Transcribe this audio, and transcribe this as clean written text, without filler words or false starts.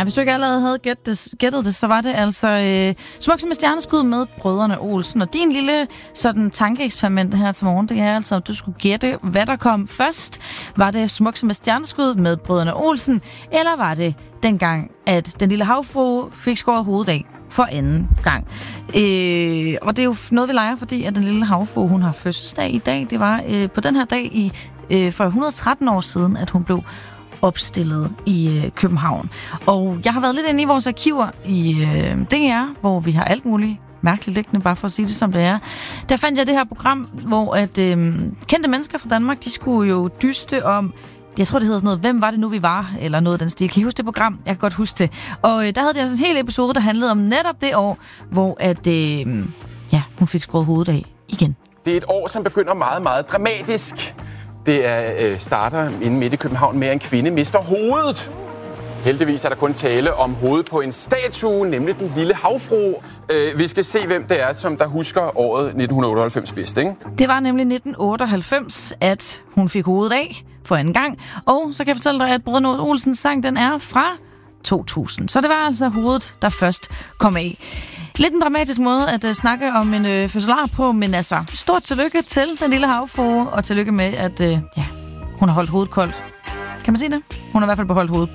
Ja, hvis du ikke allerede havde gættet det, så var det altså Smuk som et stjerneskud med Brødrene Olsen. Og din lille sådan tankeeksperiment her til morgen, det er altså, at du skulle gætte, hvad der kom først. Var det Smuk som et stjerneskud med Brødrene Olsen, eller var det dengang, at den lille havfrue fik skåret hovedet af for anden gang? Og det er jo noget, vi leger, fordi at den lille havfrue, hun har fødselsdag i dag. Det var på den her dag for 113 år siden, at hun blev opstillet i København. Og jeg har været lidt inde i vores arkiver i DR, hvor vi har alt muligt mærkeligt liggende, bare for at sige det som det er. Der fandt jeg det her program, hvor at kendte mennesker fra Danmark, de skulle jo dyste om, jeg tror det hedder sådan noget, hvem var det nu vi var, eller noget af den stil. Kan I huske det program? Jeg kan godt huske det. Og der havde de altså en hel episode, der handlede om netop det år, hvor at, hun fik skåret hovedet af igen. Det er et år, som begynder meget, meget dramatisk. Det starter inde midt i København med, at en kvinde mister hovedet. Heldigvis er der kun tale om hovedet på en statue, nemlig den lille havfrue. Vi skal se, hvem det er, som der husker året 1998 bedst, ikke? Det var nemlig 1998, at hun fik hovedet af for anden gang. Og så kan jeg fortælle dig, at Brødrene Olsens sang, den er fra 2000. Så det var altså hovedet, der først kom af. Lidt en dramatisk måde at snakke om en fødselar på, men altså stort tillykke til den lille havfrue, og tillykke med, at hun har holdt hovedet koldt. Kan man sige det? Hun har i hvert fald beholdt hovedet